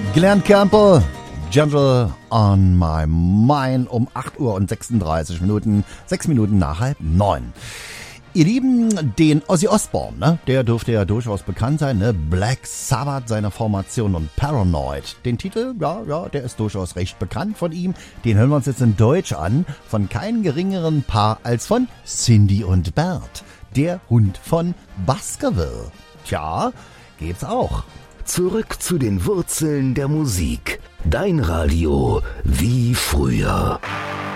Glen Campbell, Gentle on My Mind um 8 Uhr und 36 Minuten, 6 Minuten nach 8:30. Ihr Lieben, den Ozzy Osbourne, ne? Der dürfte ja durchaus bekannt sein, ne? Black Sabbath, seine Formation und Paranoid. Den Titel, ja, der ist durchaus recht bekannt von ihm. Den hören wir uns jetzt in Deutsch an, von keinem geringeren Paar als von Cindy und Bert. Der Hund von Baskerville. Tja, gibt's auch. Zurück zu den Wurzeln der Musik. Dein Radio wie früher.